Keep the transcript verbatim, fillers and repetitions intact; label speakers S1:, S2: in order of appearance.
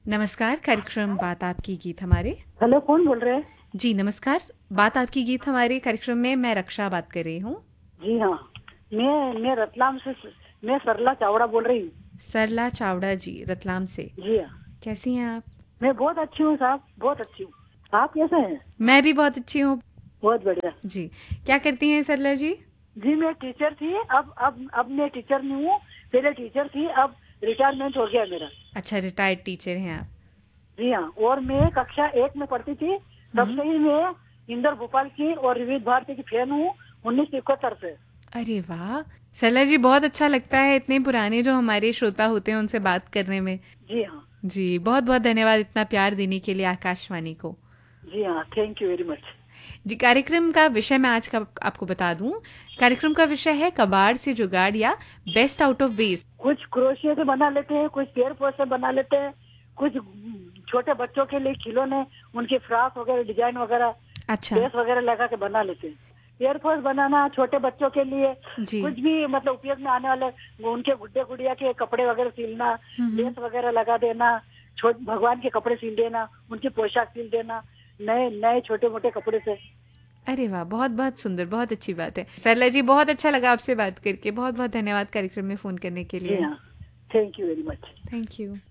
S1: नमस्कार, कार्यक्रम बात आपकी गीत हमारे।
S2: हेलो, कौन बोल रहे हैं?
S1: जी नमस्कार, बात आपकी गीत हमारे कार्यक्रम में मैं रक्षा बात कर रही हूँ।
S2: जी हाँ, मैं मैं रतलाम से मैं सरला चावड़ा बोल रही हूँ।
S1: सरला चावड़ा जी, रतलाम से।
S2: जी हाँ।
S1: कैसी हैं आप?
S2: मैं बहुत अच्छी हूँ साहब, बहुत अच्छी हूँ। आप कैसे हैं?
S1: मैं भी बहुत अच्छी हूँ।
S2: बहुत बढ़िया
S1: जी, क्या करती हैं सरला जी?
S2: जी, मैं टीचर थी, अब अब अब मैं टीचर नहीं हूँ। पहले टीचर थी, अब रिटायरमेंट हो गया मेरा।
S1: अच्छा, रिटायर्ड टीचर हैं आप।
S2: जी हाँ, और मैं कक्षा एक में पढ़ती थी, तब से ही मैं इंदर भोपाल की और विविध भारती की फैन हूँ, उन्नीस सौ इकहत्तर से।
S1: अरे वाह, सरला जी बहुत अच्छा लगता है इतने पुराने जो हमारे श्रोता होते हैं उनसे बात करने में।
S2: जी हाँ।
S1: जी, बहुत बहुत धन्यवाद इतना प्यार देने के लिए आकाशवाणी को।
S2: जी हाँ, थैंक यू वेरी मच।
S1: जी, कार्यक्रम का विषय मैं आज का आपको बता दूं। कार्यक्रम का विषय है कबाड़ से जुगाड़ या बेस्ट आउट ऑफ वेस्ट।
S2: कुछ क्रोशिया से बना लेते हैं, कुछ पेड़ पौधे से बना लेते हैं, कुछ छोटे बच्चों के लिए खिलौने, उनके फ्रॉक वगैरह डिजाइन वगैरह,
S1: अच्छा
S2: लेस वगैरह लगा के बना लेते हैं। एयरफोर्स बनाना छोटे बच्चों के लिए,
S1: जी।
S2: कुछ भी मतलब उपयोग में आने वाले उनके गुड्डे गुड़िया के कपड़े वगैरह सिलना, लेस वगैरह लगा देना, छोटे भगवान के कपड़े सिल देना, उनकी पोशाक सिल देना, नए नए छोटे मोटे कपड़े से।
S1: अरे वाह, बहुत बहुत सुंदर, बहुत अच्छी बात है सरला जी। बहुत अच्छा लगा आपसे बात करके। बहुत बहुत धन्यवाद कार्यक्रम में फोन करने के
S2: जी
S1: लिए।
S2: हाँ, thank you very much.
S1: Thank you.